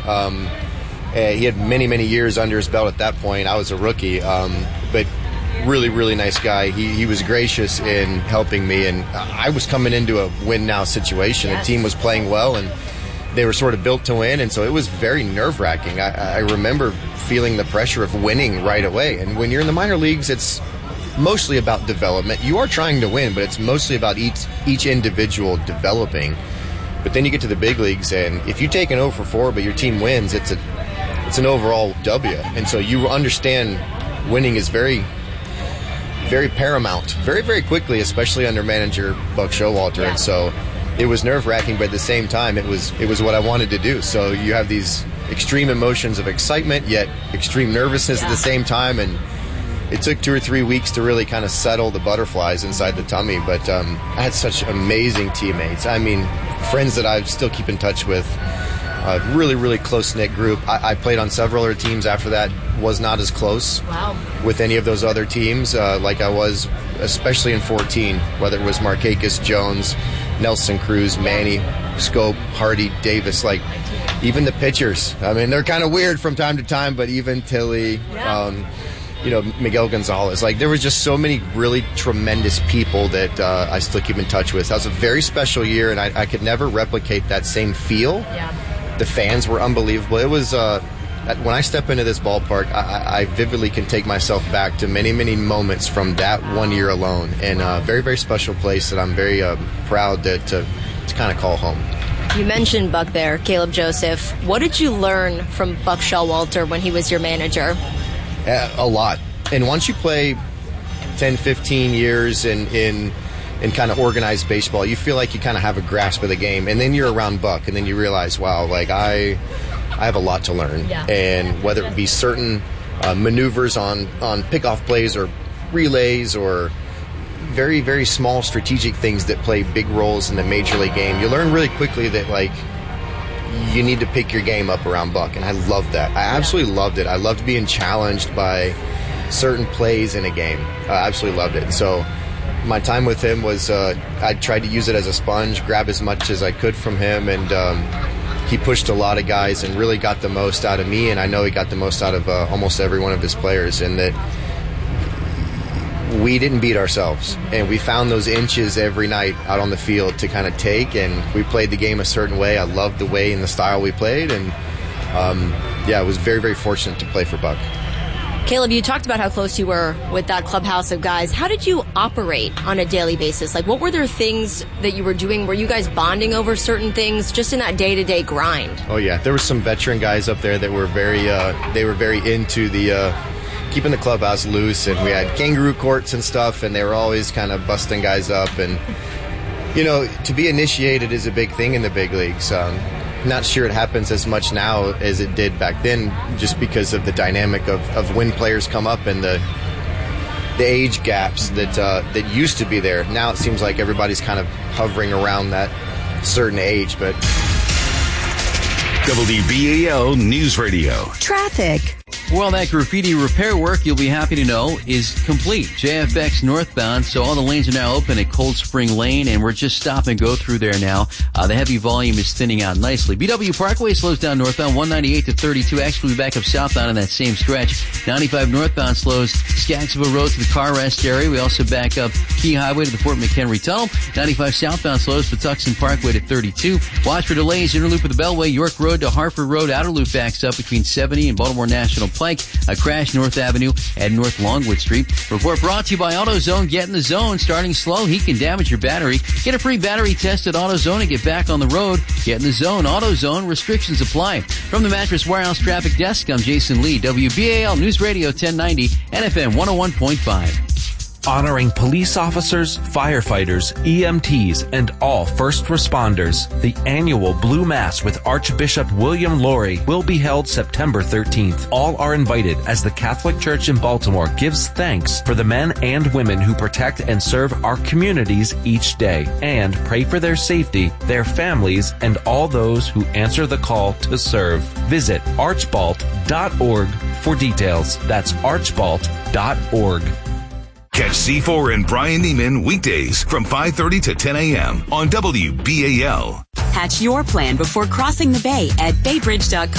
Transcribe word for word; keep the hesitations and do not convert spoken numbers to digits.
Um, uh, he had many, many years under his belt at that point. I was a rookie, um, but really, really nice guy. He he was gracious in helping me, and I was coming into a win-now situation. Yes. The team was playing well, and they were sort of built to win, and so it was very nerve-wracking. I, I remember feeling the pressure of winning right away, and when you're in the minor leagues, it's mostly about development. You are trying to win, but it's mostly about each each individual developing. But then you get to the big leagues, and if you take an oh for four but your team wins, it's a it's an overall W. And so you understand winning is very, very paramount, very, very quickly, especially under manager Buck Showalter. Yeah. And so it was nerve-wracking, but at the same time, it was it was what I wanted to do. So you have these extreme emotions of excitement, yet extreme nervousness yeah. at the same time, and it took two or three weeks to really kind of settle the butterflies inside the tummy. But um, I had such amazing teammates. I mean, friends that I still keep in touch with. A really, really close-knit group. I, I played on several other teams after that. Was not as close wow. with any of those other teams uh, like I was, especially in fourteen, whether it was Markakis, Jones, Nelson Cruz, Manny, Scope, Hardy, Davis, like even the pitchers. I mean, they're kind of weird from time to time, but even Tilly, yeah. um, you know, Miguel Gonzalez. Like, there was just so many really tremendous people that uh, I still keep in touch with. That was a very special year, and I, I could never replicate that same feel. Yeah. The fans were unbelievable. It was, uh, when I step into this ballpark, I, I vividly can take myself back to many, many moments from that one year alone. And a uh, very, very special place that I'm very uh, proud to, to, to kind of call home. You mentioned Buck there, Caleb Joseph. What did you learn from Buck Showalter when he was your manager? Uh, a lot. And once you play ten, fifteen years in, in in kind of organized baseball, you feel like you kind of have a grasp of the game. And then you're around Buck, and then you realize, wow, like I I have a lot to learn. Yeah. And whether it be certain uh, maneuvers on, on pickoff plays or relays or very, very small strategic things that play big roles in the major league game, you learn really quickly that, like, you need to pick your game up around Buck, and I loved that. I absolutely loved it. I loved being challenged by certain plays in a game. I absolutely loved it. So my time with him was, uh, I tried to use it as a sponge, grab as much as I could from him, and um, he pushed a lot of guys and really got the most out of me, and I know he got the most out of uh, almost every one of his players, and that we didn't beat ourselves, and we found those inches every night out on the field to kind of take, and we played the game a certain way. I loved the way and the style we played, and um, yeah, I was very, very fortunate to play for Buck. Caleb, you talked about how close you were with that clubhouse of guys. How did you operate on a daily basis? Like, what were there things that you were doing? Were you guys bonding over certain things just in that day-to-day grind? Oh, yeah. There were some veteran guys up there that were very, uh, they were very into the, uh, keeping the clubhouse loose, and we had kangaroo courts and stuff, and they were always kind of busting guys up. And, you know, to be initiated is a big thing in the big leagues. Um, not sure it happens as much now as it did back then, just because of the dynamic of, of when players come up and the the age gaps that uh, that used to be there. Now it seems like everybody's kind of hovering around that certain age. But W B A L News Radio. Traffic. Well, that graffiti repair work, you'll be happy to know, is complete. J F X northbound, so all the lanes are now open at Cold Spring Lane, and we're just stop and go through there now. Uh, the heavy volume is thinning out nicely. B W Parkway slows down northbound, one ninety-eight to thirty-two. Actually, back up southbound on that same stretch. ninety-five northbound slows Skaggsville Road to the car rest area. We also back up Key Highway to the Fort McHenry Tunnel. ninety-five southbound slows Patuxent Parkway to thirty-two. Watch for delays, inner loop of the Beltway, York Road to Hartford Road. Outer loop backs up between seventy and Baltimore National Pike. A crash North Avenue at North Longwood Street. Report brought to you by AutoZone. Get in the zone. Starting slow, heat can damage your battery. Get a free battery test at AutoZone and get back on the road. Get in the zone. AutoZone. Restrictions apply. From the Mattress Warehouse Traffic Desk, I'm Jason Lee. W B A L News Radio ten ninety and F M one oh one point five. Honoring police officers, firefighters, E M Ts, and all first responders. The annual Blue Mass with Archbishop William Laurie will be held September thirteenth. All are invited as the Catholic Church in Baltimore gives thanks for the men and women who protect and serve our communities each day, and pray for their safety, their families, and all those who answer the call to serve. Visit archbalt dot org for details. That's archbalt dot org. Catch C four and Brian Neiman weekdays from five thirty to ten a.m. on W B A L. Hatch your plan before crossing the bay at bay bridge dot com.